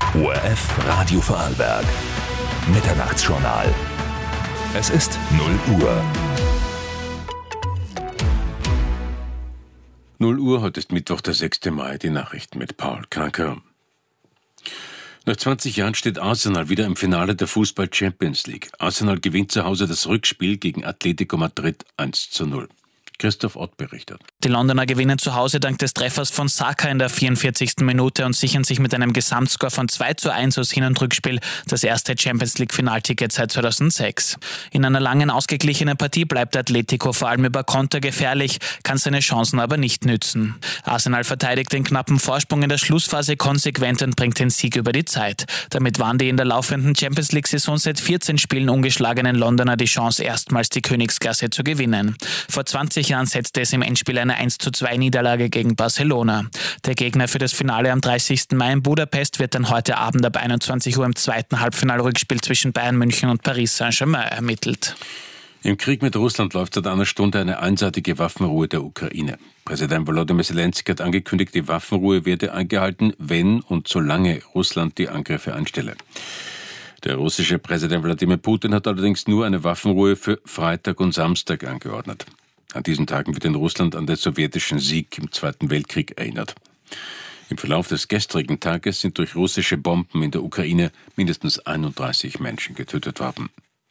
ORF Radio Vorarlberg. Mitternachtsjournal. Es ist 0 Uhr. 0 Uhr, heute ist Mittwoch, der 6. Mai, die Nachrichten mit Paul Kranker. Nach 20 Jahren steht Arsenal wieder im Finale der Fußball-Champions League. Arsenal gewinnt zu Hause das Rückspiel gegen Atletico Madrid 1:0. Christoph Ott berichtet. Die Londoner gewinnen zu Hause dank des Treffers von Saka in der 44. Minute und sichern sich mit einem Gesamtscore von 2:1 aus Hin- und Rückspiel das erste Champions-League-Finalticket seit 2006. In einer langen, ausgeglichenen Partie bleibt Atletico vor allem über Konter gefährlich, kann seine Chancen aber nicht nützen. Arsenal verteidigt den knappen Vorsprung in der Schlussphase konsequent und bringt den Sieg über die Zeit. Damit waren die in der laufenden Champions-League-Saison seit 14 Spielen ungeschlagenen Londoner die Chance, erstmals die Königsklasse zu gewinnen. Vor 20 Jahren setzte es im Endspiel eine 1:2 Niederlage gegen Barcelona. Der Gegner für das Finale am 30. Mai in Budapest wird dann heute Abend ab 21 Uhr im zweiten Halbfinalrückspiel zwischen Bayern München und Paris Saint-Germain ermittelt. Im Krieg mit Russland läuft seit einer Stunde eine einseitige Waffenruhe der Ukraine. Präsident Volodymyr Zelensky hat angekündigt, die Waffenruhe werde eingehalten, wenn und solange Russland die Angriffe einstelle. Der russische Präsident Wladimir Putin hat allerdings nur eine Waffenruhe für Freitag und Samstag angeordnet. An diesen Tagen wird in Russland an den sowjetischen Sieg im Zweiten Weltkrieg erinnert. Im Verlauf des gestrigen Tages sind durch russische Bomben in der Ukraine mindestens 31 Menschen getötet worden.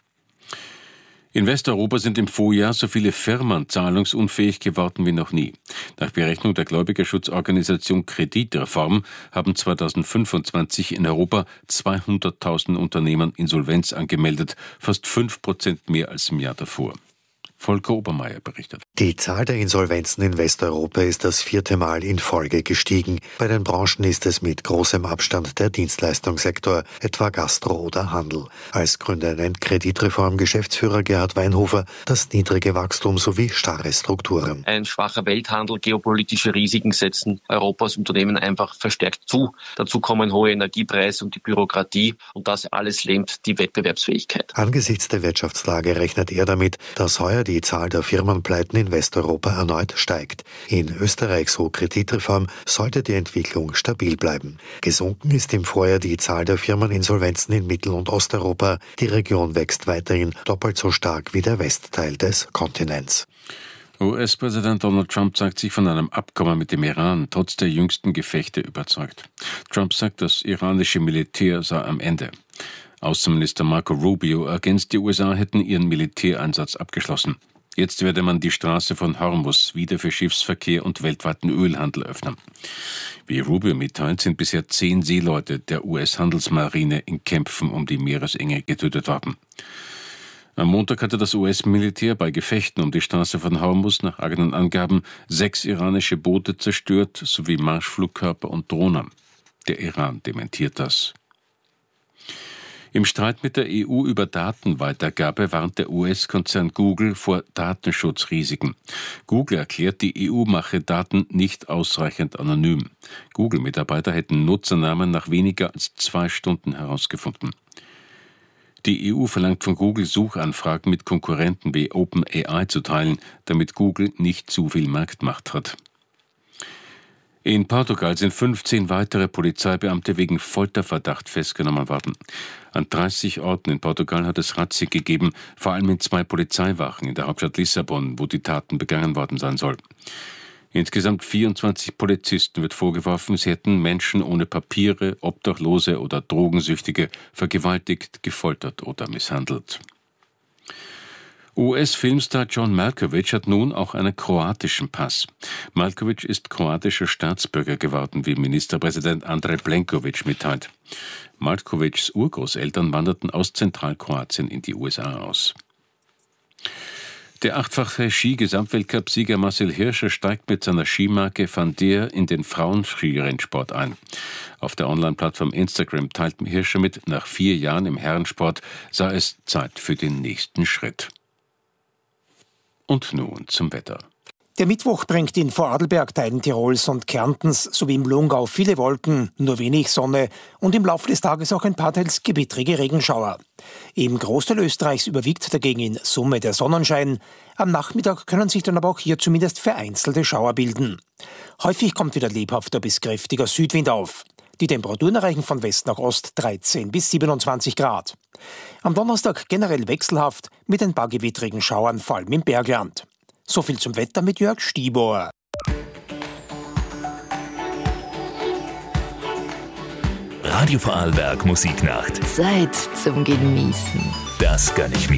In Westeuropa sind im Vorjahr so viele Firmen zahlungsunfähig geworden wie noch nie. Nach Berechnung der Gläubigerschutzorganisation Kreditreform haben 2025 in Europa 200.000 Unternehmen Insolvenz angemeldet, fast 5% mehr als im Jahr davor. Volker Obermeier berichtet. Die Zahl der Insolvenzen in Westeuropa ist das 4. Mal in Folge gestiegen. Bei den Branchen ist es mit großem Abstand der Dienstleistungssektor, etwa Gastro oder Handel. Als Gründer nennt Kreditreform-Geschäftsführer Gerhard Weinhofer das niedrige Wachstum sowie starre Strukturen. Ein schwacher Welthandel, geopolitische Risiken setzen Europas Unternehmen einfach verstärkt zu. Dazu kommen hohe Energiepreise und die Bürokratie und das alles lähmt die Wettbewerbsfähigkeit. Angesichts der Wirtschaftslage rechnet er damit, dass heuer die Zahl der Firmenpleiten in Westeuropa erneut steigt. In Österreich, so Kreditreform, sollte die Entwicklung stabil bleiben. Gesunken ist im Vorjahr die Zahl der Firmeninsolvenzen in Mittel- und Osteuropa. Die Region wächst weiterhin doppelt so stark wie der Westteil des Kontinents. US-Präsident Donald Trump sagt sich von einem Abkommen mit dem Iran trotz der jüngsten Gefechte überzeugt. Trump sagt, das iranische Militär sei am Ende. Außenminister Marco Rubio ergänzt, die USA hätten ihren Militäreinsatz abgeschlossen. Jetzt werde man die Straße von Hormuz wieder für Schiffsverkehr und weltweiten Ölhandel öffnen. Wie Rubio mitteilt, sind bisher 10 Seeleute der US-Handelsmarine in Kämpfen um die Meeresenge getötet worden. Am Montag hatte das US-Militär bei Gefechten um die Straße von Hormuz nach eigenen Angaben 6 iranische Boote zerstört, sowie Marschflugkörper und Drohnen. Der Iran dementiert das. Im Streit mit der EU über Datenweitergabe warnt der US-Konzern Google vor Datenschutzrisiken. Google erklärt, die EU mache Daten nicht ausreichend anonym. Google-Mitarbeiter hätten Nutzernamen nach weniger als 2 Stunden herausgefunden. Die EU verlangt von Google, Suchanfragen mit Konkurrenten wie OpenAI zu teilen, damit Google nicht zu viel Marktmacht hat. In Portugal sind 15 weitere Polizeibeamte wegen Folterverdacht festgenommen worden. An 30 Orten in Portugal hat es Razzien gegeben, vor allem in 2 Polizeiwachen in der Hauptstadt Lissabon, wo die Taten begangen worden sein sollen. Insgesamt 24 Polizisten wird vorgeworfen, sie hätten Menschen ohne Papiere, Obdachlose oder Drogensüchtige vergewaltigt, gefoltert oder misshandelt. US-Filmstar John Malkovich hat nun auch einen kroatischen Pass. Malkovich ist kroatischer Staatsbürger geworden, wie Ministerpräsident Andrej Plenković mitteilt. Malkovichs Urgroßeltern wanderten aus Zentralkroatien in die USA aus. Der 8-fache Ski-Gesamtweltcup-Sieger Marcel Hirscher steigt mit seiner Skimarke Van Der in den Frauenskirennsport ein. Auf der Online-Plattform Instagram teilt Hirscher mit, nach 4 Jahren im Herrensport sei es Zeit für den nächsten Schritt. Und nun zum Wetter. Der Mittwoch bringt in Vorarlberg, Teilen Tirols und Kärntens sowie im Lungau viele Wolken, nur wenig Sonne und im Laufe des Tages auch ein paar teils gewittrige Regenschauer. Im Großteil Österreichs überwiegt dagegen in Summe der Sonnenschein. Am Nachmittag können sich dann aber auch hier zumindest vereinzelte Schauer bilden. Häufig kommt wieder lebhafter bis kräftiger Südwind auf. Die Temperaturen erreichen von West nach Ost 13 bis 27 Grad. Am Donnerstag generell wechselhaft mit ein paar gewittrigen Schauern, vor allem im Bergland. So viel zum Wetter mit Jörg Stieber. Radio Vorarlberg Musiknacht. Zeit zum Genießen. Das gönn ich mir.